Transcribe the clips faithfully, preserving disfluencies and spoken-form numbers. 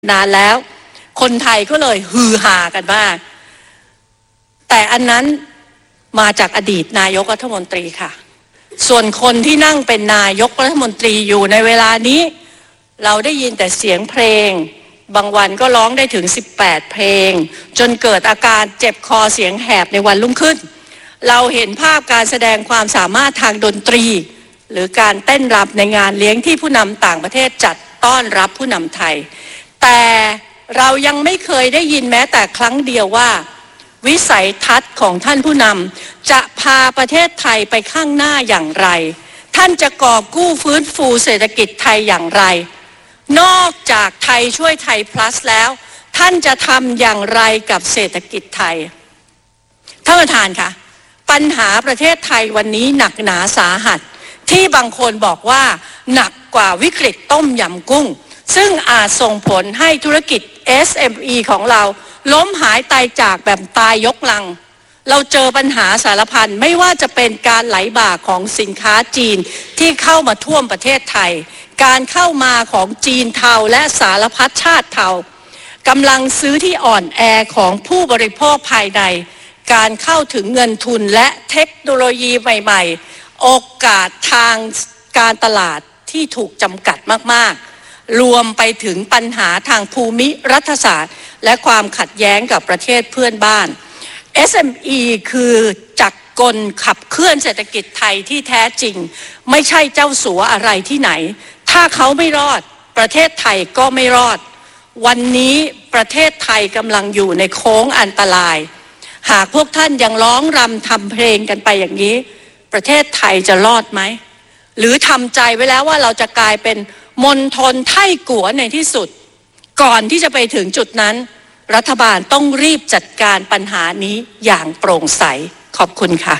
นานแล้วคนไทยก็เลยฮือฮากันมากแต่อันนั้นมาจากอดีตนายกรัฐมนตรีค่ะส่วนคนที่นั่งเป็นนายกรัฐมนตรีอยู่ในเวลานี้เราได้ยินแต่เสียงเพลงบางวันก็ร้องได้ถึงสิบแปดเพลงจนเกิดอาการเจ็บคอเสียงแหบในวันรุ่งขึ้นเราเห็นภาพการแสดงความสามารถทางดนตรีหรือการเต้นรำในงานเลี้ยงที่ผู้นำต่างประเทศจัดต้อนรับผู้นำไทยแต่เรายังไม่เคยได้ยินแม้แต่ครั้งเดียวว่าวิสัยทัศน์ของท่านผู้นำจะพาประเทศไทยไปข้างหน้าอย่างไรท่านจะกอบกู้ฟื้นฟูเศรษฐกิจไทยอย่างไรนอกจากไทยช่วยไทย plus แล้วท่านจะทำอย่างไรกับเศรษฐกิจไทยท่านประธานคะปัญหาประเทศไทยวันนี้หนักหนาสาหัสที่บางคนบอกว่าหนักกว่าวิกฤตต้มยำกุ้งซึ่งอาจส่งผลให้ธุรกิจ เอส เอ็ม อี ของเราล้มหายตายจากแบบตายยกลังเราเจอปัญหาสารพันไม่ว่าจะเป็นการไหลบ่าของสินค้าจีนที่เข้ามาท่วมประเทศไทยการเข้ามาของจีนเทาและสารพัดชาติเทากำลังซื้อที่อ่อนแอของผู้บริโภคภายในการเข้าถึงเงินทุนและเทคโนโลยีใหม่ๆโอกาสทางการตลาดที่ถูกจำกัดมากๆรวมไปถึงปัญหาทางภูมิรัฐศาสตร์และความขัดแย้งกับประเทศเพื่อนบ้าน เอส เอ็ม อี คือจักรกลขับเคลื่อนเศรษฐกิจไทยที่แท้จริงไม่ใช่เจ้าสัวอะไรที่ไหนถ้าเขาไม่รอดประเทศไทยก็ไม่รอดวันนี้ประเทศไทยกำลังอยู่ในโค้งอันตรายหากพวกท่านยังร้องรำทำเพลงกันไปอย่างนี้ประเทศไทยจะรอดไหมหรือทำใจไว้แล้วว่าเราจะกลายเป็นมณฑลไท่กั๋วในที่สุดก่อนที่จะไปถึงจุดนั้นรัฐบาลต้องรีบจัดการปัญหานี้อย่างโปร่งใสขอบคุณค่ะ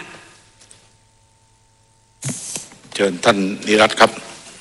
เชิญท่านนิรัตน์ครับ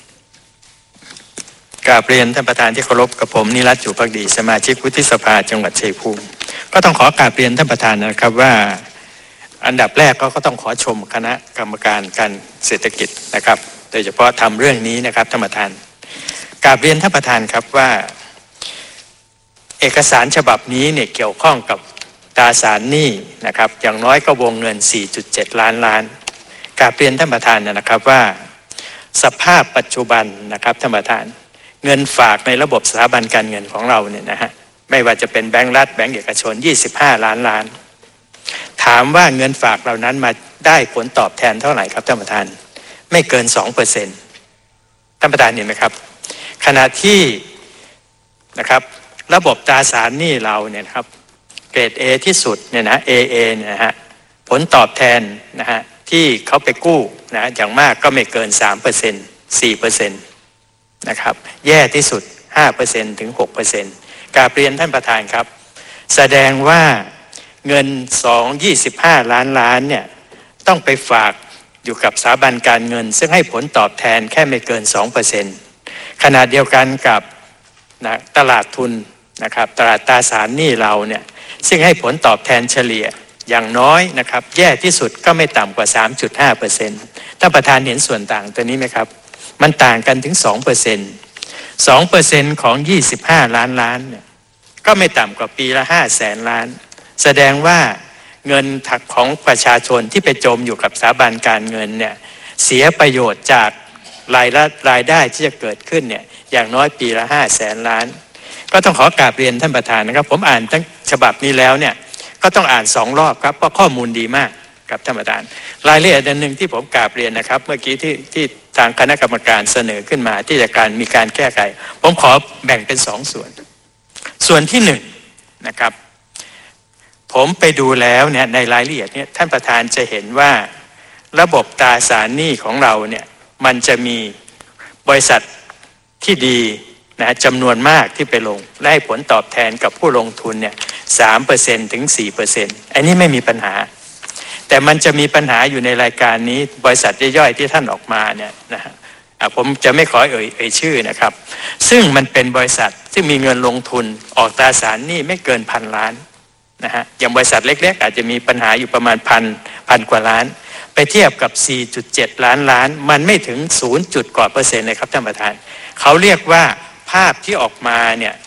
กราบเรียนท่านประธานที่เคารพกับผมนิรัตน์อยู่ภักดีสมาชิกวุฒิสภาจังหวัดชัยภูมิก็ต้องขอกราบเรียนท่านประธานนะครับว่าอันดับแรกก็ต้องขอชมคณะกรรมการการเศรษฐกิจนะครับโดยเฉพาะทำเรื่องนี้นะครับท่านประธานกราบเรียนท่านประธานครับว่าเอกสารฉบับนี้เนี่ยเกี่ยวข้องกับตราสารหนี้นะครับอย่างน้อยก็วงเงิน สี่จุดเจ็ด ล้านล้านกราบเรียนท่านประธานนะครับว่าสภาพปัจจุบันนะครับท่านประธานเงินฝากในระบบสถาบันการเงินของเราเนี่ยนะฮะไม่ว่าจะเป็นแบงก์รัฐแบงก์เอกชนยี่สิบห้าล้านล้านถามว่าเงินฝากเหล่านั้นมาได้ผลตอบแทนเท่าไหร่ครับท่านประธานไม่เกิน สองเปอร์เซ็นต์ ท่านประธานเห็นไหมครับขณะที่นะครับระบบตราสารหนี้เราเนี่ยครับเกรด A ที่สุดเนี่ยนะ เอ เอ เนี่ยนะฮะผลตอบแทนนะฮะที่เขาไปกู้นะอย่างมากก็ไม่เกิน สามเปอร์เซ็นต์ สี่เปอร์เซ็นต์ นะครับแย่ที่สุด ห้าเปอร์เซ็นต์ ถึง หกเปอร์เซ็นต์ กราบเรียนท่านประธานครับแสดงว่าเงินสองร้อยยี่สิบห้าล้านล้านเนี่ยต้องไปฝากอยู่กับสถาบันการเงินซึ่งให้ผลตอบแทนแค่ไม่เกิน สองเปอร์เซ็นต์ ขณะเดียวกันกับนะตลาดทุนนะครับตลาดตราสารหนี้เราเนี่ยซึ่งให้ผลตอบแทนเฉลี่ยอย่างน้อยนะครับแย่ที่สุดก็ไม่ต่ำกว่า สามจุดห้าเปอร์เซ็นต์ ท่านประธานเห็นส่วนต่างตัวนี้ไหมครับมันต่างกันถึง สองเปอร์เซ็นต์ สองเปอร์เซ็นต์ ของยี่สิบห้าล้านล้านเนี่ยก็ไม่ต่ำกว่าปีละห้าแสนล้านแสดงว่าเงินถักของประชาชนที่ไปจมอยู่กับสถาบันการเงินเนี่ยเสียประโยชน์จากรายละรายได้ที่จะเกิดขึ้นเนี่ยอย่างน้อยปีละห้าแสนล้านก็ต้องขอกราบเรียนท่านประธานนะครับผมอ่านทั้งฉบับนี้แล้วเนี่ยก็ต้องอ่านสองรอบครับเพราะข้อมูลดีมากครับท่านประธานรายละเอียดอันหนึ่งที่ผมกราบเรียนนะครับเมื่อกี้ที่ที่ทางคณะกรรมการเสนอขึ้นมาที่จะการมีการแก้ไขผมขอแบ่งเป็นสองส่วนส่วนที่หนึ่งนะครับผมไปดูแล้วเนี่ยในรายละเอียดเนี่ยท่านประธานจะเห็นว่าระบบตราสารหนี้ของเราเนี่ยมันจะมีบริษัทที่ดีนะจำนวนมากที่ไปลงและให้ผลตอบแทนกับผู้ลงทุนเนี่ย สามเปอร์เซ็นต์ ถึง สี่เปอร์เซ็นต์ อันนี้ไม่มีปัญหาแต่มันจะมีปัญหาอยู่ในรายการนี้บริษัทย่อยๆที่ท่านออกมาเนี่ยนะฮะผมจะไม่ขอเอ่ยเอ่ยชื่อนะครับซึ่งมันเป็นบริษัทที่มีเงินลงทุนออกตราสารหนี้ไม่เกินพันล้านนะฮะอย่างบริษัทเล็กๆอาจจะมีปัญหาอยู่ประมาณพันพันกว่าล้านไปเทียบกับ สี่จุดเจ็ด ล้านล้านมันไม่ถึง ศูนย์ จุดกว่าเปอร์เซ็นต์เลยครับท่านประธานเขาเรียกว่าภาพที่ออกมาเนี่ย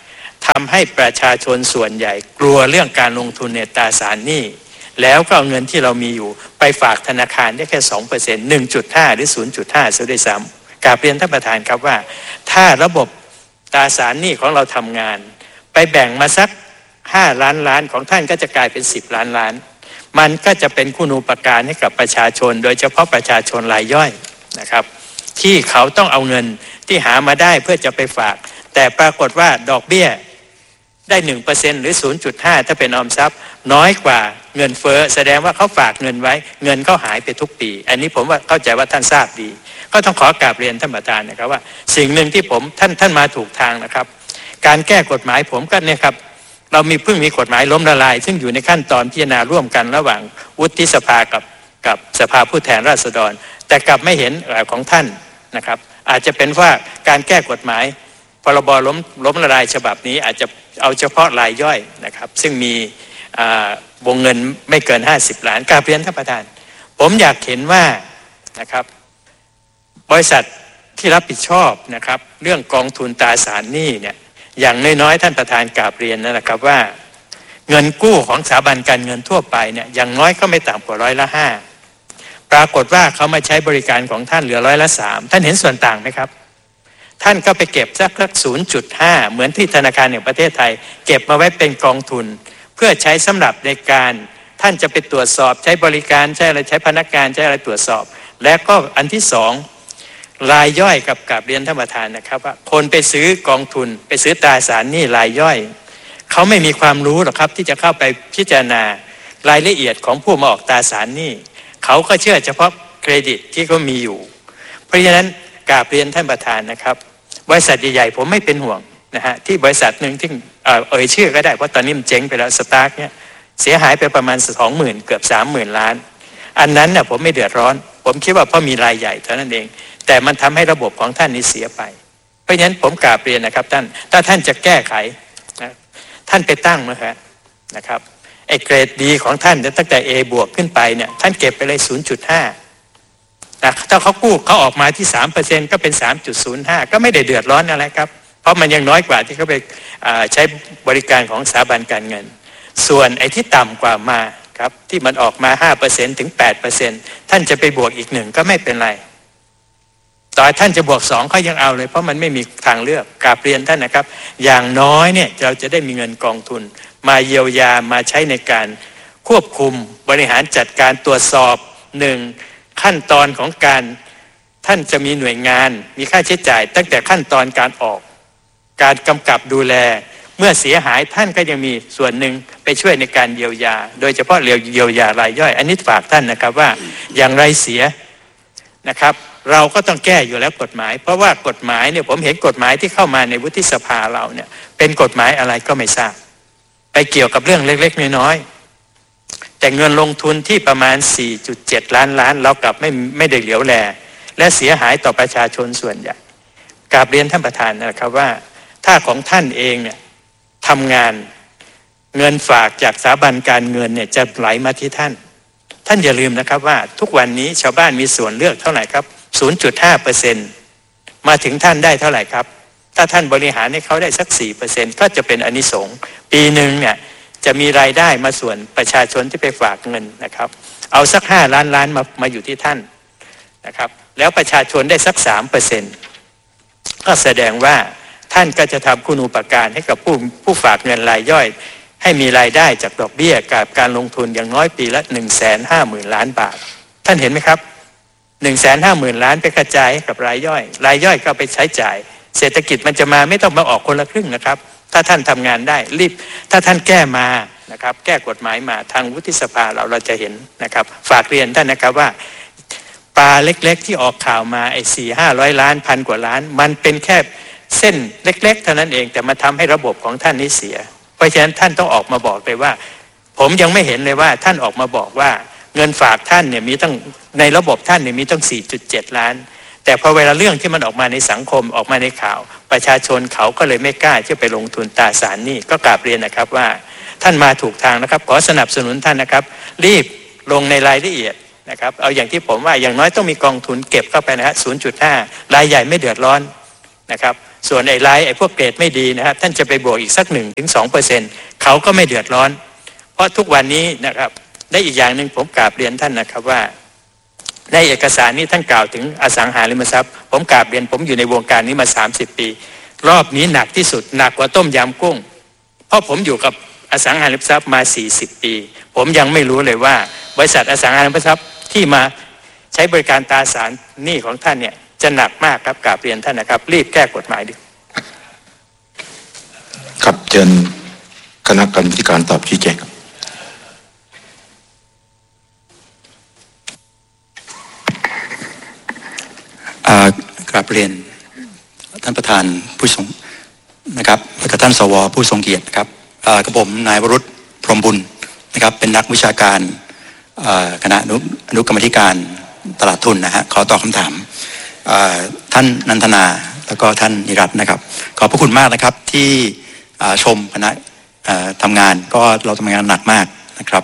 ทำให้ประชาชนส่วนใหญ่กลัวเรื่องการลงทุนในตราสารหนี้แล้วก็เอาเงินที่เรามีอยู่ไปฝากธนาคารได้แค่ สองเปอร์เซ็นต์ หนึ่งจุดห้า หรือ ศูนย์จุดห้า ซะด้วยซ้ำกราบเรียนท่านประธานครับว่าถ้าระบบตราสารหนี้ของเราทำงานไปแบ่งมาสักห้าล้านล้านของท่านก็จะกลายเป็นสิบล้านล้านมันก็จะเป็นคุณูปการให้กับประชาชนโดยเฉพาะประชาชนรายย่อยนะครับที่เขาต้องเอาเงินที่หามาได้เพื่อจะไปฝากแต่ปรากฏว่าดอกเบี้ยได้ หนึ่งเปอร์เซ็นต์ หรือ ศูนย์จุดห้า ถ้าเป็นออมทรัพย์น้อยกว่าเงินเฟ้อแสดงว่าเขาฝากเงินไว้เงินเขาหายไปทุกปีอันนี้ผมว่าเข้าใจว่าท่านทราบดีก็ต้องขอกราบเรียนท่านประธานนะครับว่าสิ่งหนึ่งที่ผมท่านท่านมาถูกทางนะครับการแก้กฎหมายผมก็เนี่ยครับเรามีเพิ่งมีกฎหมายล้มละลายซึ่งอยู่ในขั้นตอนพิจารณาร่วมกันระหว่างวุฒิสภากับกับสภาผู้แทนราษฎรแต่กลับไม่เห็นของท่านนะครับอาจจะเป็นว่าการแก้กฎหมายพรบล้มล้มละลายฉบับนี้อาจจะเอาเฉพาะรายย่อยนะครับซึ่งมีวงเงินไม่เกินห้าสิบล้านกราบเรียนท่านประธานผมอยากเห็นว่านะครับบริษัทที่รับผิดชอบนะครับเรื่องกองทุนตราสารหนี้เนี่ยอย่างน้อยๆท่านประธานกราบเรียนนะครับว่าเงินกู้ของสถาบันการเงินทั่วไปเนี่ยอย่างน้อยก็ไม่ต่ำกว่าร้อยละห้าปรากฏว่าเขามาใช้บริการของท่านเหลือร้อยละสามท่านเห็นส่วนต่างไหมครับท่านก็ไปเก็บสักสัก ศูนย์จุดห้า เหมือนที่ธนาคารแห่งประเทศไทยเก็บมาไว้เป็นกองทุนเพื่อใช้สำหรับในการท่านจะไปตรวจสอบใช้บริการใช้อะไรใช้พนักงานใช้อะไรตรวจสอบและก็อันที่สองรายย่อยกับกราบเรียนท่านประธานนะครับว่าคนไปซื้อกองทุนไปซื้อตราสารหนี้รายย่อยเขาไม่มีความรู้หรอกครับที่จะเข้าไปพิจารณารายละเอียดของผู้มาออกตราสารหนี้เขาก็เชื่อเฉพาะเครดิตที่เขามีอยู่เพราะฉะนั้นกราบเรียนท่านประธานนะครับบริษัทใหญ่ๆผมไม่เป็นห่วงนะฮะที่บริษัทหนึ่งที่เอ่อเอ่ยชื่อก็ได้เพราะตอนนี้มันเจ๊งไปแล้วสตาร์กเนี่ยเสียหายไปประมาณสองหมื่นเกือบสามหมื่นล้านอันนั้นน่ะผมไม่เดือดร้อนผมคิดว่าเพราะมีรายใหญ่เท่านั้นเองแต่มันทำให้ระบบของท่านนี้เสียไปเพราะฉะนั้นผมกราบเรียนนะครับท่านถ้าท่านจะแก้ไขนะท่านไปตั้งมาครับนะครับไอ้เกรดดีของท่านตั้งแต่ A บวกขึ้นไปเนี่ยท่านเก็บไปเลย ศูนย์จุดห้า นะถ้าเขากู้เขาออกมาที่ สามเปอร์เซ็นต์ ก็เป็น สามจุดศูนย์ห้า ก็ไม่ได้เดือดร้อนอะไรครับเพราะมันยังน้อยกว่าที่เขาไปใช้บริการของสถาบันการเงินส่วนไอ้ที่ต่ำกว่ามาครับที่มันออกมา ห้าเปอร์เซ็นต์ ถึง แปดเปอร์เซ็นต์ ท่านจะไปบวกอีกหนึ่งก็ไม่เป็นไรต่อท่านจะบวกสองเขายังเอาเลยเพราะมันไม่มีทางเลือกกราบเรียนท่านนะครับอย่างน้อยเนี่ยเราจะได้มีเงินกองทุนมาเยียวยามาใช้ในการควบคุมบริหารจัดการตรวจสอบหนึ่งขั้นตอนของการท่านจะมีหน่วยงานมีค่าใช้จ่ายตั้งแต่ขั้นตอนการออกการกำกับดูแลเมื่อเสียหายท่านก็ยังมีส่วนหนึ่งไปช่วยในการเยียวยาโดยเฉพาะเยียวยารายย่อยอันนี้ฝากท่านนะครับว่าอย่างไรเสียนะครับเราก็ต้องแก้อยู่แล้วกฎหมายเพราะว่ากฎหมายเนี่ยผมเห็นกฎหมายที่เข้ามาในวุฒิสภาเราเนี่ยเป็นกฎหมายอะไรก็ไม่ทราบไปเกี่ยวกับเรื่องเล็กๆน้อยๆแต่เงินลงทุนที่ประมาณ สี่จุดเจ็ด ล้านล้านเรากลับไม่ไม่ได้เหลียวแลและเสียหายต่อประชาชนส่วนใหญ่กราบเรียนท่านประธานนะครับว่าถ้าของท่านเองเนี่ยทำงานเงินฝากจากสถาบันการเงินเนี่ยจะไหลมาที่ท่านท่านอย่าลืมนะครับว่าทุกวันนี้ชาวบ้านมีส่วนเลือกเท่าไหร่ครับ ศูนย์จุดห้าเปอร์เซ็นต์ มาถึงท่านได้เท่าไหร่ครับถ้าท่านบริหารให้เขาได้สัก สี่เปอร์เซ็นต์ ก็จะเป็นอานิสงส์ปีหนึ่งเนี่ยจะมีรายได้มาส่วนประชาชนที่ไปฝากเงินนะครับเอาสักห้าล้านล้านมามาอยู่ที่ท่านนะครับแล้วประชาชนได้สัก สามเปอร์เซ็นต์ ก็แสดงว่าท่านก็จะทำคุณูปการให้กับผู้ผู้ฝากเงินรายย่อยให้มีรายได้จากดอกเบี้ยกับการลงทุนอย่างน้อยปีละ หนึ่งแสนห้าหมื่น ล้านบาทท่านเห็นไหมครับ หนึ่งแสนห้าหมื่น ล้านไปกระจายให้กับรายย่อยรายย่อยก็ไปใช้จ่ายเศรษฐกิจมันจะมาไม่ต้องมาออกคนละครึ่งนะครับถ้าท่านทำงานได้รีบถ้าท่านแก้มานะครับแก้กฎหมายมาทางวุฒิสภาเราเราจะเห็นนะครับฝากเรียนท่านนะครับว่าปลาเล็กๆที่ออกข่าวมาไอ้สี่ห้าร้อยล้านพันกว่าล้านมันเป็นแค่เส้นเล็กๆเท่านั้นเองแต่มาทำให้ระบบของท่านนี้เสียเพราะฉะนั้นท่านต้องออกมาบอกเลยว่าผมยังไม่เห็นเลยว่าท่านออกมาบอกว่าเงินฝากท่านเนี่ยมีตั้งในระบบท่านเนี่ยมีตั้ง สี่จุดเจ็ด ล้านแต่พอเวลาเรื่องที่มันออกมาในสังคมออกมาในข่าวประชาชนเขาก็เลยไม่กล้าที่ไปลงทุนตราสารหนี้ก็กราบเรียนนะครับว่าท่านมาถูกทางนะครับขอสนับสนุนท่านนะครับรีบลงในรายละเอียดนะครับเอาอย่างที่ผมว่าอย่างน้อยต้องมีกองทุนเก็บเข้าไปนะฮะ ศูนย์จุดห้า รายใหญ่ไม่เดือดร้อนนะครับส่วนไอ้ไลท์ไอ้พวกเกรดไม่ดีนะครับท่านจะไปบวกอีกสักหนึ่งถึงสองเปอร์เซ็นต์เขาก็ไม่เดือดร้อนเพราะทุกวันนี้นะครับได้อีกอย่างหนึ่งผมกราบเรียนท่านนะครับว่าในเอกสารนี้ท่านกล่าวถึงอสังหาริมทรัพย์ผมกราบเรียนผมอยู่ในวงการนี้มาสามสิบปีรอบนี้หนักที่สุดหนักกว่าต้มยำกุ้งเพราะผมอยู่กับอสังหาริมทรัพย์มาสี่สิบปีผมยังไม่รู้เลยว่าบริษัทอสังหาริมทรัพย์ที่มาใช้บริการตราสารหนี้ของท่านเนี่ยจะหนักมากครับกราบเรียนท่านนะครับรีบแก้กฎหมายด้วยครับเชิญคณะกรรมาการตอบชี้แจงครับกราบเรียนท่านประธานผู้ทรงนะครับและก็ท่านสวผู้ทรงเกียรตินะครับกระผมนายวรุษพรหมบุญนะครับเป็นนักวิชาการคณะอนุกรรมธิการตลาดทุนนะฮะขอตอบคำถามท่านนันทนาแล้วก็ท่านนิรัตน์นะครับขอบพระคุณมากนะครับที่ชมคณะทำงานก็เราทำงานหนักมากนะครับ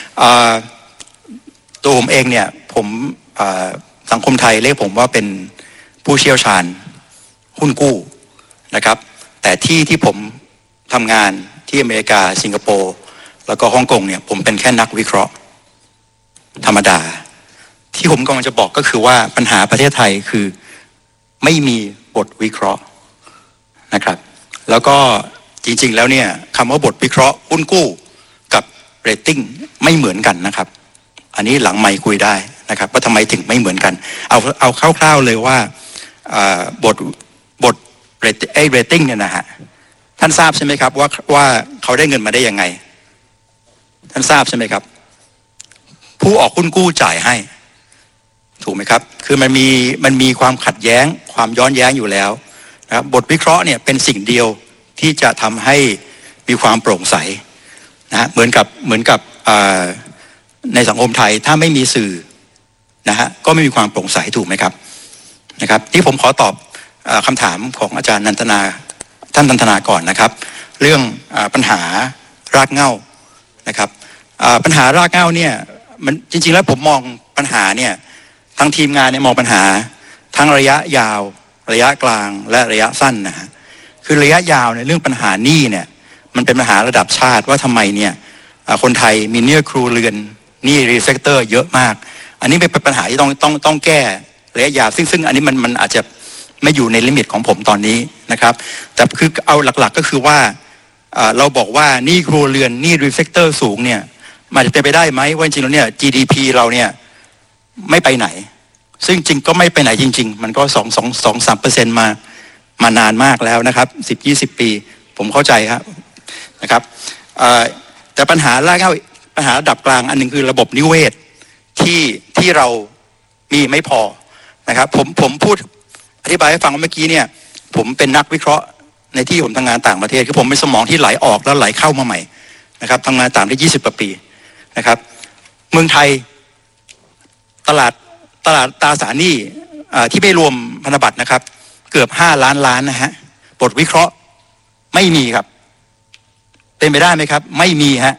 ตัวผมเองเนี่ยผมสังคมไทยเรียกผมว่าเป็นผู้เชี่ยวชาญหุ้นกู้นะครับแต่ที่ที่ผมทำงานที่อเมริกาสิงคโปร์แล้วก็ฮ่องกงเนี่ยผมเป็นแค่นักวิเคราะห์ธรรมดาที่ผมกำลังจะบอกก็คือว่าปัญหาประเทศไทยคือไม่มีบทวิเคราะห์นะครับแล้วก็จริงๆแล้วเนี่ยคำว่าบทวิเคราะห์หุ้นกู้กับเรตติ้งไม่เหมือนกันนะครับอันนี้หลังไมค์คุยได้นะครับว่าทำไมถึงไม่เหมือนกันเอาเอาคร่าวๆเลยว่าบทบทเรตไอเรตติ้งเนี่ยนะฮะท่านทราบใช่ไหมครับว่าว่าเขาได้เงินมาได้ยังไงท่านทราบใช่ไหมครับผู้ออกหุ้นกู้จ่ายให้ถูกไหมครับคือมันมีมันมีความขัดแย้งความย้อนแย้งอยู่แล้วนะครับบทวิเคราะห์เนี่ยเป็นสิ่งเดียวที่จะทำให้มีความโปร่งใสนะฮะเหมือนกับเหมือนกับในสังคมไทยถ้าไม่มีสื่อนะฮะก็ไม่มีความโปร่งใสถูกไหมครับนะครับที่ผมขอตอบคำถามของอาจารย์นันทนาท่านนันทนาก่อนนะครับเรื่องปัญหารากเหง้านะครับปัญหารากเหง้าเนี่ยมันจริงๆแล้วผมมองปัญหาเนี่ยทั้งทีมงานเนี่ยมองปัญหาทั้งระยะยาวระยะกลางและระยะสั้นนะฮะคือระยะยาวในเรื่องปัญหาหนี้เนี่ยมันเป็นปัญหาระดับชาติว่าทำไมเนี่ยคนไทยมีหนี้ครัวเรือนหนี้รีเซกเตอร์เยอะมากอันนี้เป็นปัญหาที่ต้องต้องต้องแก้ระยะยาวซึ่งซึ่งอันนี้มันมันอาจจะไม่อยู่ในลิมิตของผมตอนนี้นะครับแต่คือเอาหลักๆก็คือว่าเราบอกว่าหนี้ครัวเรือนหนี้รีเซกเตอร์สูงเนี่ยมันจะเป็นไปได้ไหมว่าจริงๆแล้วเนี่ย จี ดี พี เราเนี่ยไม่ไปไหนซึ่งจริงก็ไม่ไปไหนจริงๆมันก็สองสองสองสามเปอร์เซ็นต์มามานานมากแล้วนะครับสิบยี่สิบปีผมเข้าใจครับนะครับแต่ปัญหาแรกเข้าปัญหาระดับกลางอันหนึ่งคือระบบนิเวศที่ที่เรามีไม่พอนะครับผมผมพูดอธิบายให้ฟังเมื่อกี้เนี่ยผมเป็นนักวิเคราะห์ในที่ผมทำงานต่างประเทศคือผมเป็นสมองที่ไหลออกแล้วไหลเข้ามาใหม่นะครับทำงานต่างได้ยี่สิบกว่าปีนะครับเมืองไทยตลาดตลาดตราสารหนี้ที่ไม่รวมพันธบัตรนะครับเกือบห้าล้านล้านนะฮะบทวิเคราะห์ไม่มีครับเป็นไปได้ไหมครับไม่มีฮะ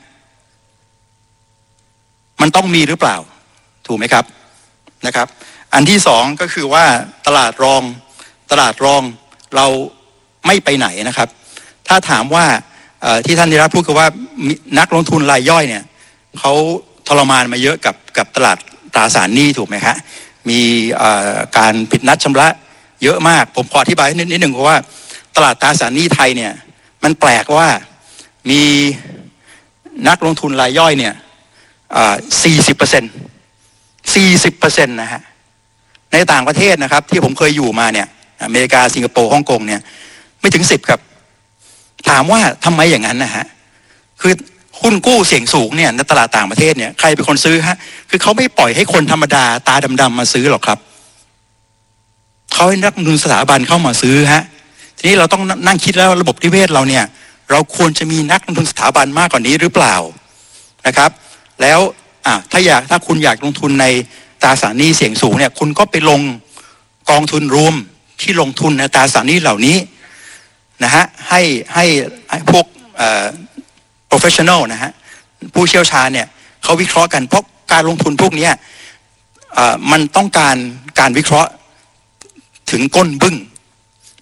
มันต้องมีหรือเปล่าถูกไหมครับนะครับอันที่สองก็คือว่าตลาดรองตลาดรองเราไม่ไปไหนนะครับถ้าถามว่าที่ท่านนิรัตน์พูดคือว่านักลงทุนรายย่อยเนี่ยเขาทรมานมาเยอะกับกับตลาดตราสารหนี้ถูกไหมครับมีการผิดนัดชำระเยอะมากผมขออธิบายนิดนิดหนึ่งเพราะว่าตลาดตราสารหนี้ไทยเนี่ยมันแปลกว่ามีนักลงทุนรายย่อยเนี่ยสี่สิบเปอร์เซ็นต์สี่สิบเปอร์เซ็นต์นะฮะในต่างประเทศนะครับที่ผมเคยอยู่มาเนี่ยอเมริกาสิงคโปร์ฮ่องกงเนี่ยไม่ถึงสิบครับถามว่าทำไมอย่างนั้นนะฮะคือหุ้นกู้เสี่ยงสูงเนี่ยในตลาดต่างประเทศเนี่ยใครเป็นคนซื้อฮะคือเขาไม่ปล่อยให้คนธรรมดาตาดำๆมาซื้อหรอกครับเขาให้นักลงทุนสถาบันเข้ามาซื้อฮะทีนี้เราต้องนั่งคิดแล้วระบบนิเวศเราเนี่ยเราควรจะมีนักลงทุนสถาบันมากกว่านี้หรือเปล่านะครับแล้วอ่ะถ้าอยากถ้าคุณอยากลงทุนในตราสารหนี้เสี่ยงสูงเนี่ยคุณก็ไปลงกองทุนรวมที่ลงทุนในตราสารหนี้เหล่านี้นะฮะให้ให้พวกเอ่อ professional นะฮะผู้เชี่ยวชาญเนี่ยเขาวิเคราะห์กันเพราะการลงทุนพวกนี้มันต้องการการวิเคราะห์ถึงก้นบึ้ง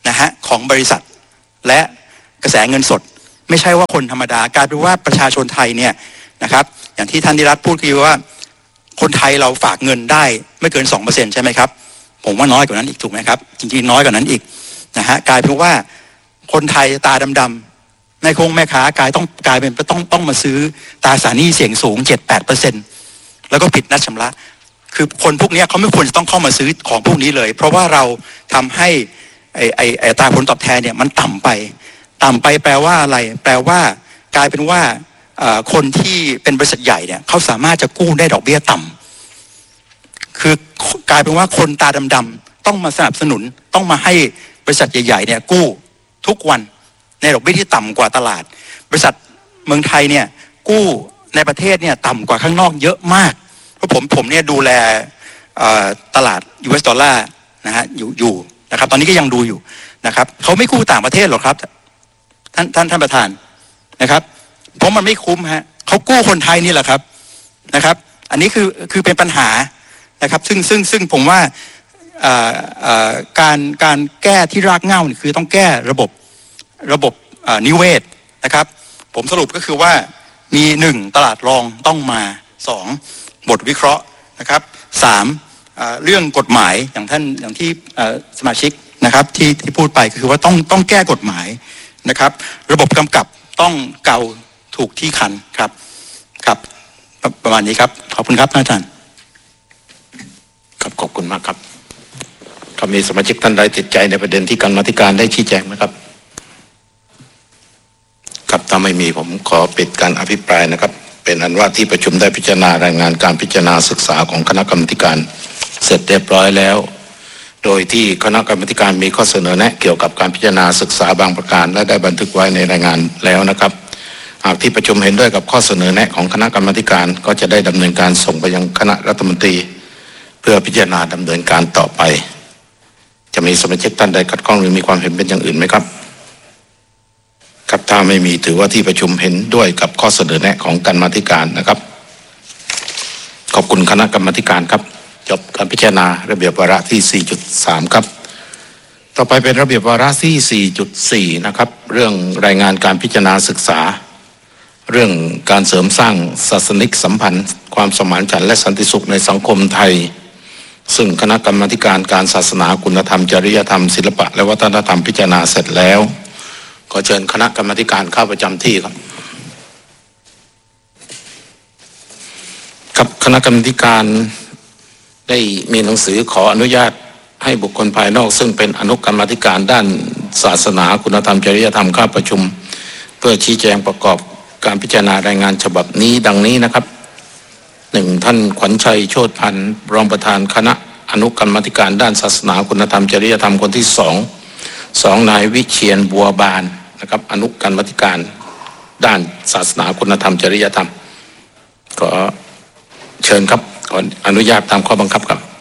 นะฮะของบริษัทและกระแสเงินสดไม่ใช่ว่าคนธรรมดากลายเป็นว่าประชาชนไทยเนี่ยนะครับอย่างที่ท่านนิรัตน์พูดคือว่าคนไทยเราฝากเงินได้ไม่เกิน สองเปอร์เซ็นต์ ใช่ไหมครับผมว่าน้อยกว่านั้นอีกถูกไหมครับจริงๆน้อยกว่านั้นอีกนะฮะกลายเป็นว่าคนไทยตาดำๆแม่คงแม่ค้ากลายต้องกลายเป็นต้องต้องมาซื้อตราสารหนี้เสี่ยงสูง เจ็ดถึงแปดเปอร์เซ็นต์ แล้วก็ผิดนัดชำระคือคนพวกนี้เขาไม่ควรจะต้องเข้ามาซื้อของพวกนี้เลยเพราะว่าเราทำให้ไอ้ไอ้ไอ้อัตราผลตอบแทนเนี่ยมันต่ำไปต่ำไปแปลว่าอะไรแปลว่ากลายเป็นว่าคนที่เป็นบริษัทใหญ่เนี่ยเขาสามารถจะกู้ได้ดอกเบี้ยต่ำคือกลายเป็นว่าคนตาดำๆต้องมาสนับสนุนต้องมาให้บริษัทใหญ่ๆเนี่ยกู้ทุกวันในดอกเบี้ยที่ต่ำกว่าตลาดบริษัทเมืองไทยเนี่ยกู้ในประเทศเนี่ยต่ำกว่าข้างนอกเยอะมากเพราะผมผมเนี่ยดูแลตลาด ยู เอส ดอลลาร์นะฮะอยู่อยู่นะครับตอนนี้ก็ยังดูอยู่นะครับเขาไม่กู้ต่างประเทศหรอกครับท่านท่านท่านประธานนะครับเพราะมันไม่คุ้มฮะเขากู้คนไทยนี่แหละครับนะครับอันนี้คือคือเป็นปัญหานะครับซึ่งซึ่งซึ่งผมว่าการการแก้ที่รากเหง้าเนี่ยคือต้องแก้ระบบระบบนิเวศนะครับผมสรุปก็คือว่ามีหนึ่งตลาดรองต้องมาสองบทวิเคราะห์นะครับสามเรื่องกฎหมายอย่างท่านอย่างที่สมาชิกนะครับที่ที่พูดไปก็คือว่าต้องต้องแก้กฎหมายนะครับระบบกำกับต้องเกาถูกที่คันครับครับประมาณนี้ครับขอบคุณครับท่านอาจารย์ครับขอบคุณมากครับถ้ามีสมาชิกท่านใดติดใจในประเด็นที่กรรมาธิการได้ชี้แจงไหมครับครับถ้าไม่มีผมขอปิดการอภิปรายนะครับเป็นอันว่าที่ประชุมได้พิจารณารายงานการพิจารณาศึกษาของคณะกรรมาธิการเสร็จเรียบร้อยแล้วโดยที่คณะกรรมาธิการมีข้อเสนอแนะเกี่ยวกับการพิจารณาศึกษาบางประการและได้บันทึกไว้ในรายงานแล้วนะครับหากที่ประชุมเห็นด้วยกับข้อเสนอแนะของคณะกรรมาธิการก็จะได้ดำเนินการส่งไปยังคณะรัฐมนตรีเพื่อพิจารณาดำเนินการต่อไปจะมีสมาชิกท่านใดขัดข้องหรือมีความเห็นเป็นอย่างอื่นไหมครับครับถ้าไม่มีถือว่าที่ประชุมเห็นด้วยกับข้อเสนอแนะของกรรมาธิการนะครับขอบคุณคณะกรรมาธิการครับจบการพิจารณาระเบียบวาระที่ สี่จุดสาม ครับต่อไปเป็นระเบียบวาระที่ สี่จุดสี่ นะครับเรื่องรายงานการพิจารณาศึกษาเรื่องการเสริมสร้างศาสนิกสัมพันธ์ความสมานฉันท์และสันติสุขในสังคมไทยซึ่งคณะกรรมาธิการการศาสนาคุณธรรมจริยธรรมศิลปะและวัฒนธรรมพิจารณาเสร็จแล้วขอเชิญคณะกรรมาธิการเข้าประจำที่ครับครับคณะกรรมาธิการได้มีหนังสือขออนุญาตให้บุคคลภายนอกซึ่งเป็นอนุกรรมาธิการด้านศาสนาคุณธรรมจริยธรรมเข้าประชุมเพื่อชี้แจงประกอบการพิจารณารายงานฉบับนี้ดังนี้นะครับหนึ่งท่านขวัญชัยโชติพันธ์รองประธานคณะอนุกรรมาธิการด้านศาสนาคุณธรรมจริยธรรมคนที่สองสองนายวิเชียรบัวบานนะครับอนุกรรมาธิการด้านศาสนาคุณธรรมจริยธรรมขอเชิญครับขออนุญาตตามข้อบังคับครับ